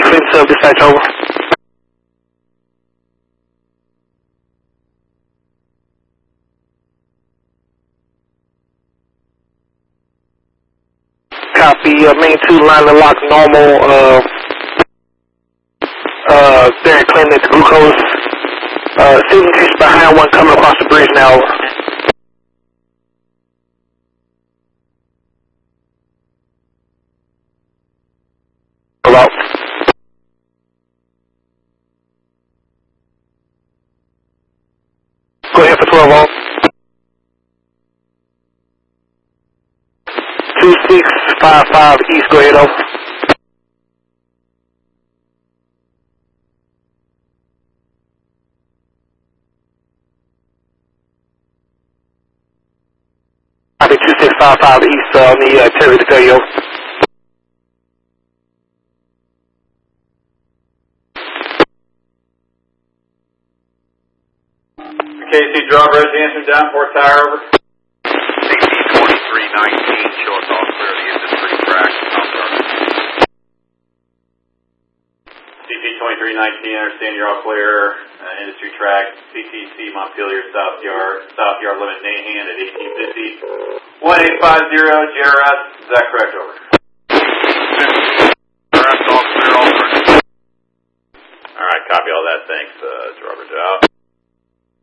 Clean sub, dispatch over. Copy, main 2 line to lock normal, very clean, it's glucose. Season case behind one coming across the bridge now. Out. Go ahead for 12 on. 2655 East, go ahead over. Copy 2655 East on the Terry to tell you. KC drop residence down, Port Tower over. CC 2319, show us all clear the industry track. CP 2319, understand you're all clear. Industry track, CTC Montpelier South Yard limit Nahan at 1850. 1850 JRS, is that correct, over? JRS, all clear, all clear. Alright, copy all that, thanks, Robert out.